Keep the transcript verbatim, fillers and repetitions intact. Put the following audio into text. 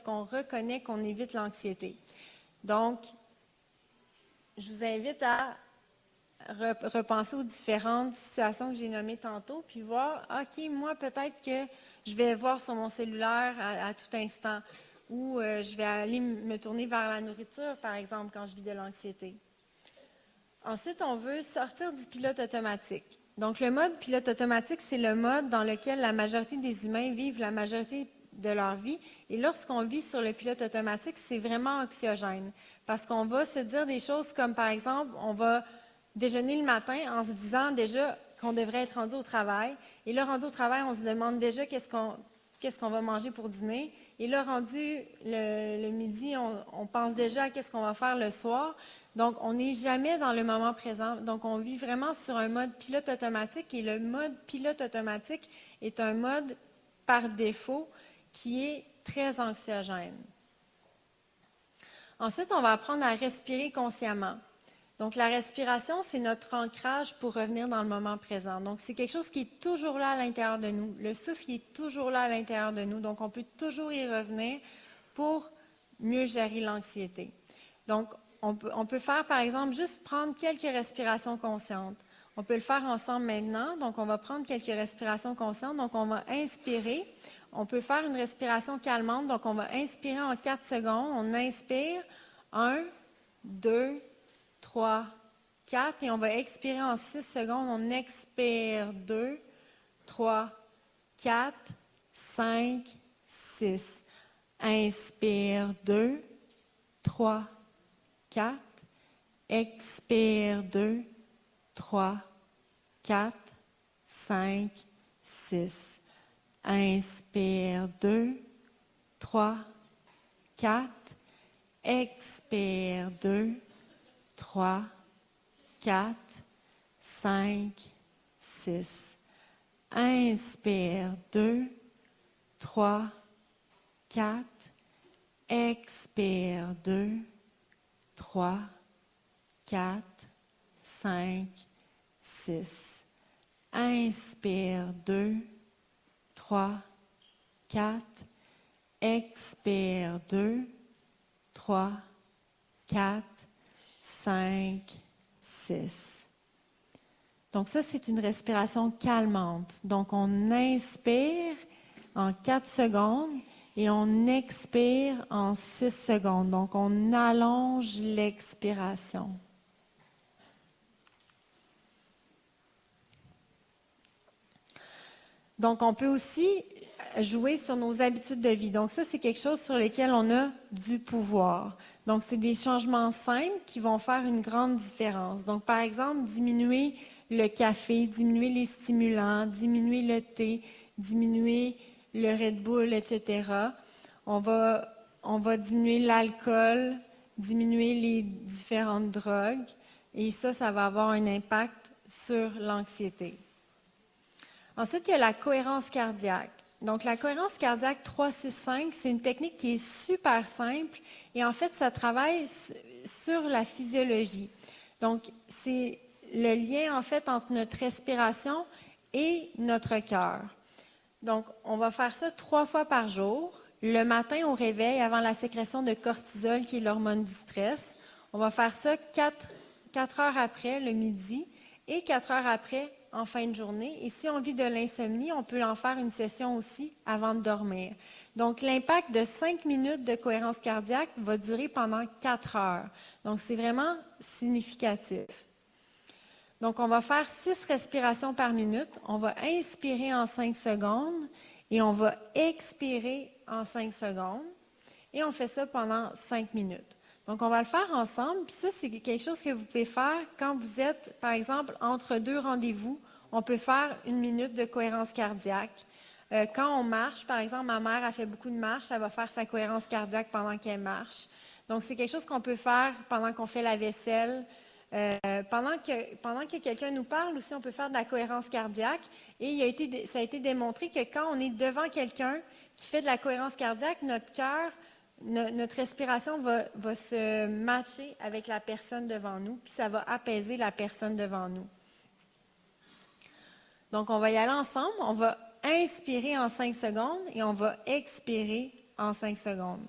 lorsqu'on reconnaît qu'on évite l'anxiété. Donc, je vous invite à repenser aux différentes situations que j'ai nommées tantôt, puis voir, OK, moi, peut-être que je vais voir sur mon cellulaire à, à tout instant, ou euh, je vais aller me tourner vers la nourriture, par exemple, quand je vis de l'anxiété. Ensuite, on veut sortir du pilote automatique. Donc, le mode pilote automatique, c'est le mode dans lequel la majorité des humains vivent la majorité de leur vie. Et lorsqu'on vit sur le pilote automatique, c'est vraiment anxiogène, parce qu'on va se dire des choses comme, par exemple, on va déjeuner le matin en se disant déjà qu'on devrait être rendu au travail. Et là, rendu au travail, on se demande déjà qu'est-ce qu'on qu'est-ce qu'on va manger pour dîner. Et là, rendu le, le midi, on, on pense déjà à qu'est-ce qu'on va faire le soir. Donc, on n'est jamais dans le moment présent. Donc, on vit vraiment sur un mode pilote automatique. Et le mode pilote automatique est un mode par défaut qui est très anxiogène. Ensuite, on va apprendre à respirer consciemment. Donc, la respiration, c'est notre ancrage pour revenir dans le moment présent. Donc, c'est quelque chose qui est toujours là à l'intérieur de nous. Le souffle il est toujours là à l'intérieur de nous. Donc, on peut toujours y revenir pour mieux gérer l'anxiété. Donc, on peut, on peut faire, par exemple, juste prendre quelques respirations conscientes. On peut le faire ensemble maintenant. Donc, on va prendre quelques respirations conscientes. Donc, on va inspirer. On peut faire une respiration calmante. Donc, on va inspirer en quatre secondes. On inspire. un, deux, trois, quatre. Et on va expirer en six secondes. On expire deux, trois, quatre, cinq, six. Inspire deux, trois, quatre. Expire deux, trois, quatre, cinq, six. Inspire deux, trois, quatre. Expire deux, trois, quatre, cinq, six. Inspire deux, trois, quatre. Expire deux, trois, quatre, cinq, six. Inspire deux, trois, quatre. Expire deux, trois, quatre, cinq, six. Donc ça, c'est une respiration calmante. Donc on inspire en quatre secondes et on expire en six secondes. Donc on allonge l'expiration. Donc on peut aussi jouer sur nos habitudes de vie. Donc ça, c'est quelque chose sur lequel on a du pouvoir. Donc c'est des changements simples qui vont faire une grande différence. Donc par exemple, diminuer le café, diminuer les stimulants, diminuer le thé, diminuer le Red Bull, et cetera. On va, on va diminuer l'alcool, diminuer les différentes drogues. Et ça, ça va avoir un impact sur l'anxiété. Ensuite, il y a la cohérence cardiaque. Donc, la cohérence cardiaque trois six cinq, c'est une technique qui est super simple et en fait, ça travaille sur la physiologie. Donc, c'est le lien en fait entre notre respiration et notre cœur. Donc, on va faire ça trois fois par jour. Le matin au réveil, avant la sécrétion de cortisol, qui est l'hormone du stress. On va faire ça quatre, quatre heures après, le midi, et quatre heures après, en fin de journée. Et si on vit de l'insomnie, on peut en faire une session aussi avant de dormir. Donc, l'impact de cinq minutes de cohérence cardiaque va durer pendant quatre heures. Donc, c'est vraiment significatif. Donc, on va faire six respirations par minute. On va inspirer en cinq secondes et on va expirer en cinq secondes. Et on fait ça pendant cinq minutes. Donc, on va le faire ensemble. Puis ça, c'est quelque chose que vous pouvez faire quand vous êtes, par exemple, entre deux rendez-vous. On peut faire une minute de cohérence cardiaque. Euh, quand on marche, par exemple, ma mère a fait beaucoup de marches, elle va faire sa cohérence cardiaque pendant qu'elle marche. Donc, c'est quelque chose qu'on peut faire pendant qu'on fait la vaisselle. Euh, pendant que, pendant que quelqu'un nous parle aussi, on peut faire de la cohérence cardiaque. Et il a été, ça a été démontré que quand on est devant quelqu'un qui fait de la cohérence cardiaque, notre cœur, no, notre respiration va, va se matcher avec la personne devant nous, puis ça va apaiser la personne devant nous. Donc, on va y aller ensemble. On va inspirer en cinq secondes et on va expirer en cinq secondes.